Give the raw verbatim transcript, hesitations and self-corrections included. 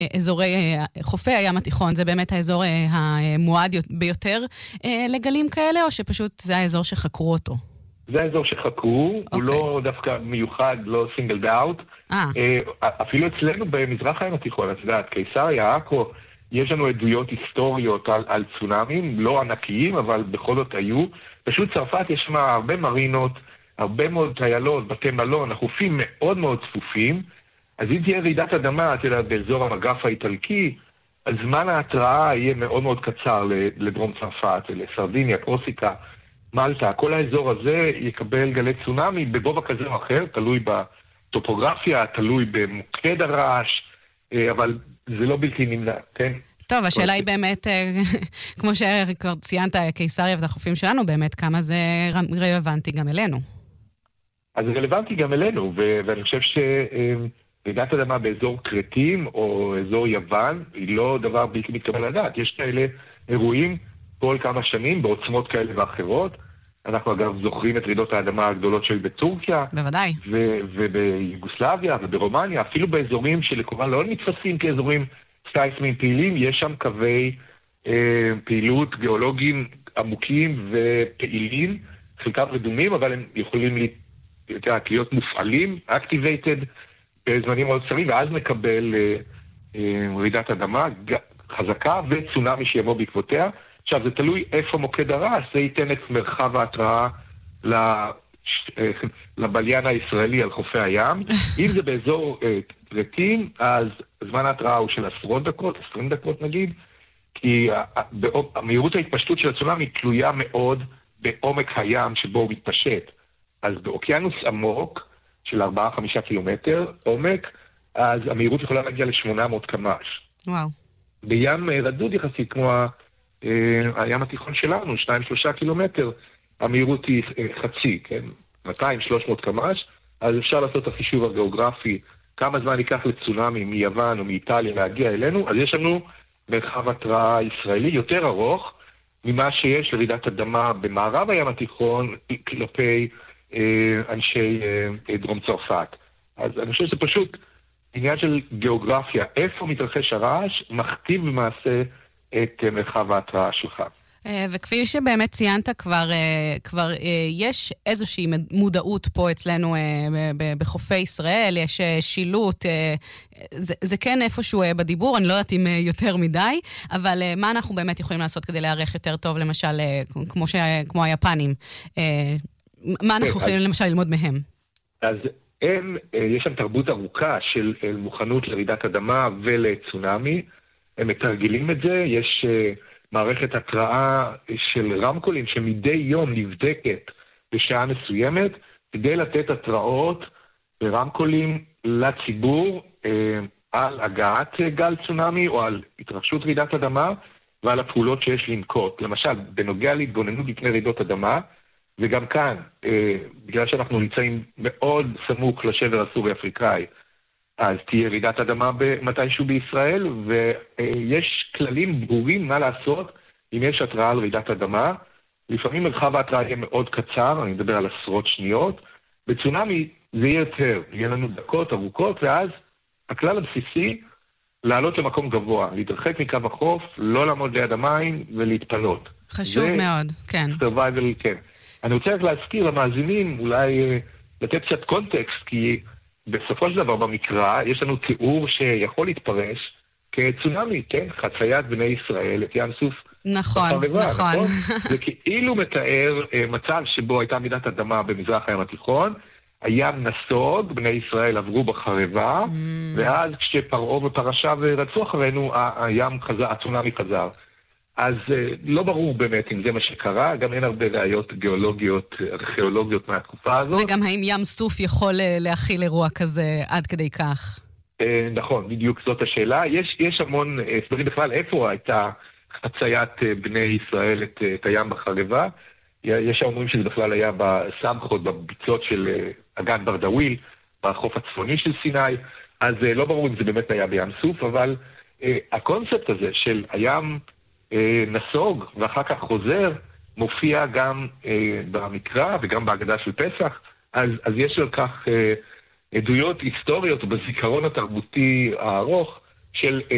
אזורי חופי הים התיכון, זה באמת האזור המועד ביותר לגלים כאלה, או שפשוט זה האזור שחקרו אותו? זה האזור שחקרו, הוא לא דווקא מיוחד, לא סינגלד אאוט. אפילו אצלנו במזרח הים התיכון, את יודעת, קיסריה, עכו, יש לנו עדויות היסטוריות על, על צונאמים, לא ענקיים, אבל בכל זאת היו. פשוט צרפת יש שם הרבה מרינות, הרבה מאוד טיילות, בתי מלון, החופים מאוד מאוד צפופים. אז אם תהיה רעידת אדמה, את יודעת, באזור המגף האיטלקי, אז זמן ההתראה יהיה מאוד מאוד קצר לדרום צרפת, לסרדיניה, קורסיקה, מלטה. כל האזור הזה יקבל גלי צונאמי בגובה כזה או אחר, תלוי בטופוגרפיה, תלוי במוקד הרעש, אבל זה לא בלתי נמנע, כן? טוב, השאלה היא באמת, כמו שכבר ציינת, קיסריה ואת החופים שלנו, באמת כמה זה רלוונטי גם אלינו. אז זה רלוונטי גם אלינו, ואני חושב שרעידת אדמה באזור קרטים או אזור יוון, היא לא דבר בלתי מתקבל לדעת. יש כאלה אירועים כל כמה שנים בעוצמות כאלה ואחרות. אנחנו אגב זוכרים את רעידות האדמה הגדולות שהיו בטורקיה. בוודאי. וביוגוסלביה וברומניה, אפילו באזורים שלכאורה לא נתפסים כאזורים סייסמיים פעילים, יש שם קווי אה, פעילות גיאולוגיים עמוקים ופעילים, חלקם רדומים, אבל הם יכולים לי, להיות מופעלים, activated, בזמנים מאוד קצרים, ואז נקבל אה, אה, רעידת אדמה חזקה וצונאמי שיבוא בעקבותיה. עכשיו, זה תלוי איפה מוקד הרעש, זה ייתן את מרחב ההתראה לבליין הישראלי על חופי הים. אם זה באזור קרטים, אז זמן ההתראה הוא של עשרות דקות, עשרים דקות נגיד, כי המהירות ההתפשטות של הצונאמי תלויה מאוד בעומק הים שבו הוא מתפשט. אז באוקיינוס עמוק של ארבעה עד חמישה קילומטר עומק, אז המהירות יכולה להגיע ל-שמונה מאות קמ"ש. וואו. בים רדוד יחסית כמו הים התיכון שלנו, שניים שלושה קילומטר, המהירות היא חצי, כן? מאתיים שלוש מאות קמ"ש, אז אפשר לעשות את החישוב הגיאוגרפי, כמה זמן ייקח לצונאמי מיוון או מאיטליה להגיע אלינו, אז יש לנו מרחב התראה ישראלי יותר ארוך, ממה שיש לרעידת אדמה במערב הים התיכון, כלפי אה, אנשי אה, דרום צרפת. אז אני חושב שזה פשוט עניין של גיאוגרפיה, איפה מתרחש הרעש, מכתיב במעשה את מרחב ההתראה שלך. וכפי שבאמת ציינת כבר, כבר יש איזושהי מודעות פה אצלנו בחופי ישראל, יש שילוט, זה, זה כן איפשהו בדיבור, אני לא יודעת אם יותר מדי, אבל מה אנחנו באמת יכולים לעשות כדי להיערך יותר טוב, למשל, כמו, ש, כמו היפנים? מה אנחנו יכולים למשל ללמוד מהם? אז הם, יש שם תרבות ארוכה של מוכנות לרעידת אדמה ולצונאמי, הם מתרגלים את זה, יש מערכת התראה של רמקולים שמדי יום נבדקת בשעה מסוימת, כדי לתת התראות ברמקולים לציבור אה, על הגעת גל צונאמי או על התרחשות רעידת אדמה ועל הפעולות שיש לנקוט. למשל, בנוגע להתגוננות בפני רעידות אדמה, וגם כאן, אה, בגלל שאנחנו נמצאים מאוד סמוך לשבר הסורי-אפריקאי, אז תהיה רעידת אדמה מתישהו בישראל, ויש כללים ברורים מה לעשות אם יש התראה על רעידת אדמה. לפעמים מרחב ההתראה יהיה מאוד קצר, אני מדבר על עשרות שניות. בצונאמי זה יהיה יותר, יהיה לנו דקות ארוכות, ואז הכלל הבסיסי, לעלות למקום גבוה, להתרחק מקו החוף, לא לעמוד ליד המים ולהתפנות. חשוב זה מאוד, כן. survival, כן. אני רוצה רק להזכיר למאזינים, אולי לתת קצת קונטקסט, כי בסופו של דבר במקרא יש לנו תיאור שיכול להתפרש כצונאמי, כן? חציית בני ישראל את ים סוף. נכון, בחרבה, נכון. נכון. זה כאילו מתאר uh, מצב שבו הייתה מידת אדמה במזרח הים התיכון, הים נסוג, בני ישראל עברו בחרבה, mm. ואז כשפרעה ופרשה ורצו אחרינו, הים חזר, הצונאמי חזר. אז uh, לא ברור באמת אם זה מה שקרה, גם אין הרבה ראיות גיאולוגיות, ארכיאולוגיות מהתקופה הזאת. וגם האם ים סוף יכול uh, להכיל אירוע כזה עד כדי כך? Uh, נכון, בדיוק זאת השאלה. יש, יש המון הסברים uh, בכלל איפה הייתה חציית uh, בני ישראל את, uh, את הים בחרבה. יש שאומרים שזה בכלל היה בסמכות, בביצות של uh, אגן ברדוויל, בחוף הצפוני של סיני, אז uh, לא ברור אם זה באמת היה בים סוף, אבל uh, הקונספט הזה של הים נסוג ואחר כך חוזר, מופיע גם אה, במקרא וגם בהגדה של פסח, אז, אז יש על כך אה, עדויות היסטוריות בזיכרון התרבותי הארוך של אה,